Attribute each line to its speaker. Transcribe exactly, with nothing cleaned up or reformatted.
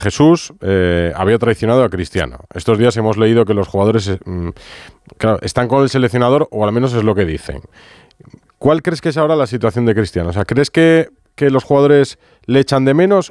Speaker 1: Jesús eh, había traicionado a Cristiano. Estos días hemos leído que los jugadores eh, claro, están con el seleccionador, o al menos es lo que dicen. ¿Cuál crees que es ahora la situación de Cristiano? O sea, ¿crees que, que los jugadores le echan de menos